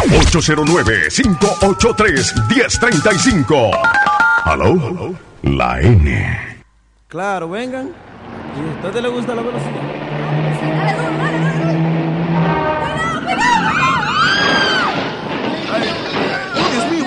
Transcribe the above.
809-583-1035. ¿Aló? La N. Claro, vengan. ¿Y a usted le gusta la velocidad? Dale duro, dale, dale.